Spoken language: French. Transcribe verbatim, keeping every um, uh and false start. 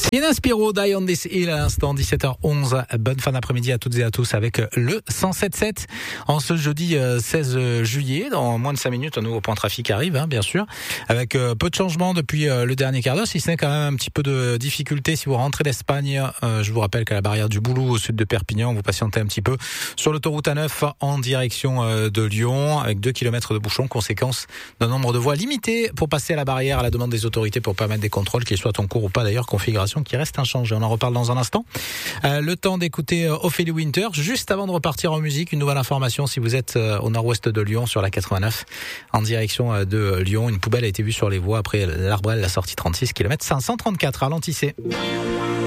Ina Spiro, Die on This Hill, à l'instant, dix-sept heures onze. Bonne fin d'après-midi à toutes et à tous avec le cent sept sept. En ce jeudi seize juillet, dans moins de cinq minutes, un nouveau point trafic arrive, hein, bien sûr, avec euh, peu de changements depuis euh, le dernier quart d'heure, si ce n'est quand même un petit peu de difficulté si vous rentrez d'Espagne. Euh, je vous rappelle qu'à la barrière du Boulou, au sud de Perpignan, vous patientez un petit peu sur l'autoroute A neuf en direction euh, de Lyon, avec deux kilomètres de bouchons, conséquence d'un nombre de voies limité pour passer à la barrière à la demande des autorités pour permettre des contrôles, qu'ils soient en cours ou pas d'ailleurs, configuration qui reste inchangée. On en reparle dans un instant. Euh, le temps d'écouter euh, Ophélie Winter. Juste avant de repartir en musique, une nouvelle information si vous êtes euh, au nord-ouest de Lyon sur la quatre-vingt-neuf en direction euh, de Lyon. Une poubelle a été vue sur les voies après l'Arbrel, la sortie trente-six kilomètres cinq cent trente-quatre. Ralentissez.